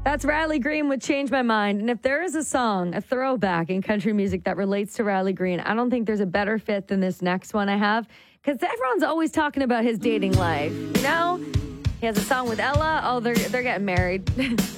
That's Riley Green with Change My Mind. And if there is a song, a throwback in country music that relates to Riley Green, I don't think there's a better fit than this next one I have. Because everyone's always talking about his dating life. You know? He has a song with Ella. Oh, they're getting married.